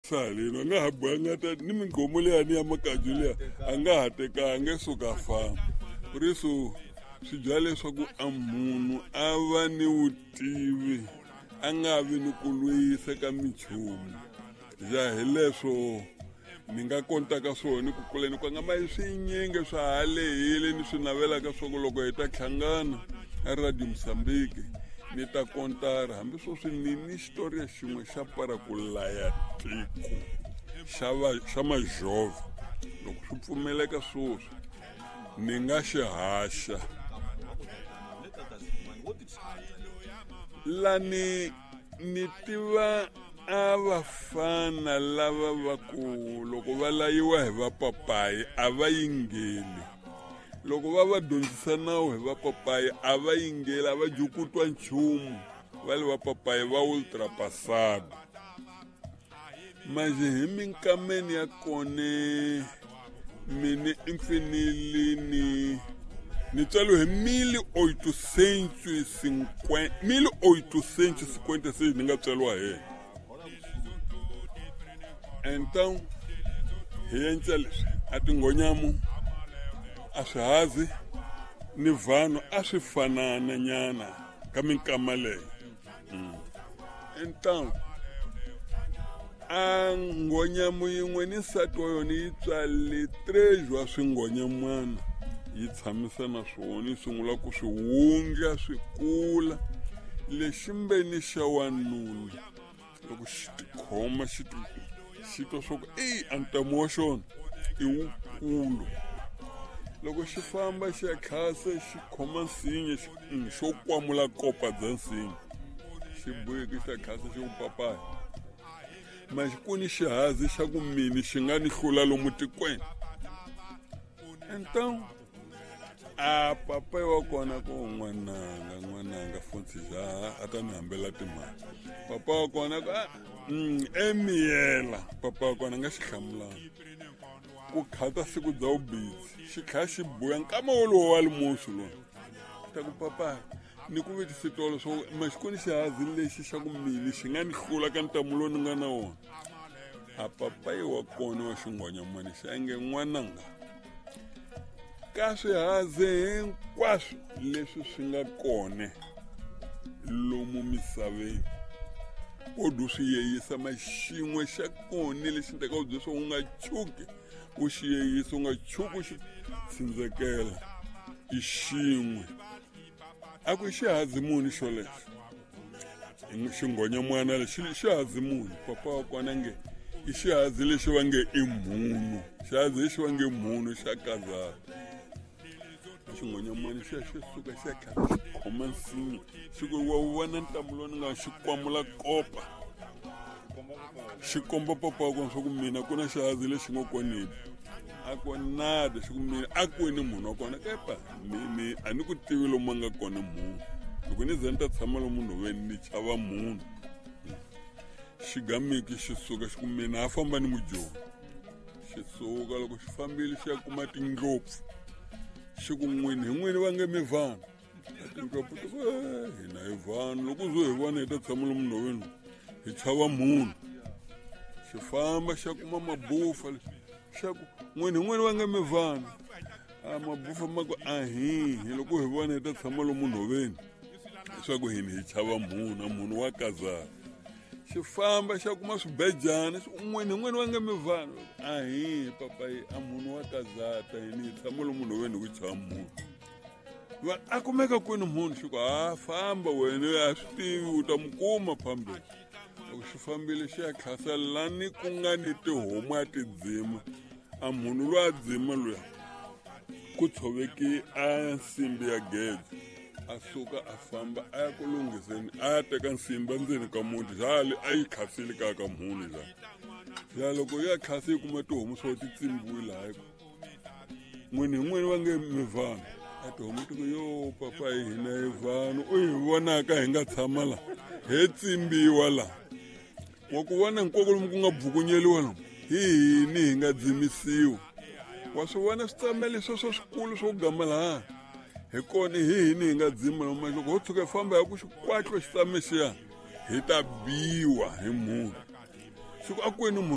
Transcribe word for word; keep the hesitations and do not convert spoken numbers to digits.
salino nga ha bangata ni mingomo leya ni ya makaju leya a nga ha teka a nge suka famba riso swi byela leswaku a munhu a va ni vutivi a nga vi ni ku lwisa ka minchumu ja hi leswo ni nga kontaka swona ku kuleni kwa nga ma swinyinge swa halehile ni swi navelaka swa ku loko hi ta tlhangana a Radio Mozambique ni ta kontara hambi swo swi ni ni xitori xin'we xa parakulaya tiko xa xa majove loko swi pfumeleka swoswi ni nga xi haxa lani ni tiva a vafana lava va ku loko va layiwa hi vapapayi a va yingeli loko va va dyondzisa nawu hi vapapayi a va yingeli a va jukutwa nchumu va le vapapayi va ultrapasado manje hi minkameni ya kone mini infinili ni ni tsalo hi mille oitocentos e cinquenta mille oitocentos e cinquenta e seis ni nga tsaliwa he então hi endla leswi a tingonyamo a swihazi ni vanhu a swi fanana nyana ka minkama leyi então a ngonyamo yin'we ni nsati wa yona yi tswale tres wa swingonyamana yi tshamisa na swona yi sungula ku swi wundla swi kula lexi mbeni xa wanuna loko xi tikhoma xi xi twa swa ku eyi a ntamu wa xona i wukulu loko xi famba xi ya khasa xi khoma nsinya xo kwamula kopa bya nsinya xi boheki xi ya khasa xi ku papaya ma xi ku ni xihazi xa ku mini xi nga ni hlula lomu tikweni então a papayi wa kona ku n'wananga n'wananga futhi jaha a ta ni hambela timali papa wa kona ku emiyela papa wa kona nga xi hlamulanga ku khata siku bya vubizi xi kha xi buya nkama wolowo wa limusi lowu ta ku papa ni ku vetise tolo swo ma xi kuni xihazi lexi xa ku mini xi nga ni hlula ka ntamu lowu ni nga na wona a papayi wa kona wa xingonyamani xa nge n'wananga ka swihazi hinkwaswo leswi swi nga kona lomu misaveni kodu swi yeyisa maxin'we xa kona lexi ndeka u bye swo u nga chuki u xi yeyisa u nga chuki u xi tsindzekela i xin'we a ku xihazi muni xo lexo xingonyamana lexi xihazi muni papa wa kona nge i xihazi lexi va nge i mhunu xihazi lexi va nge mhunu xa kazata xingonyamani xi ya xi suka xi ya kha xi khoma nsinya xi ku wa vona ntamu lowu ni nga xi kwamula kopa xi komba papa wa kona swa ku mina ku na xihazi lexi ngo konini a ku nada xi ku mina a ku ni munhu wa kona kepa mimi a ni ku tivi lomu a nga kona munhu loko ni ze ni ta tshama lomu nhoveni ni chava munhu xigamiki xi suka xi ku mina a famba ni mujoho xi suka loko xi fambile xi ya kuma tindlopfu xi ku n'wini hi n'wini va nge mi vanhu tindlopfu ti ku hina hi vanhu loko u zo hi vona hi ta tshama lomu nhoveni hi chava munhu xi famba xa kuma mabufa xa ku n'wini hi n'wini va nge mi vanhu a mabufa ma ku ahihi loko hi vona hi ta tshama lomu nhoveni leswaku hini hi chava munhu a munhu wa kazaka xi famba xa kuma swibejana un'wini hi n'wini va nge mi vanhu ahihi papayi a munhu wa kazata hini hi tshama lomu nhoveni hi ku chava munhu a kumeka kwini munhu xi ku ha famba wena a swi tivi u ta mi kuma phambili loko xi fambile xi ya khasa lani ku nga ni tihomu ya tidzima a munhu loyi a dzima loya ku tshoveki a nsimbi ya gede a suka a famba a ya ku lunghiseni a ya teka nsimbi endzeni ka muti xale a yi khasile ka ka munhu la ya loko ya khasi yi kuma tihomu swo ti tsimbiwile hayi n'wini hi n'wini va nge mi vanhu a tihomu ti ku yo papa hi hina hi vanhu u hi vonaka hi nga tshama la hi tsimbiwa la wa ku vona hinkwako lomu ku nga bvukunyeliwa lomu hi hini hi nga dzimisiwa wa swi vona switsamelo leswo swo swikulu swo gamala hi kona hi hini hi nga dzima lomu loko ho tshuka hi famba hi ku xikwatlo xitsame xiya hi ta biwa hi munhu xi ku a kwini munhu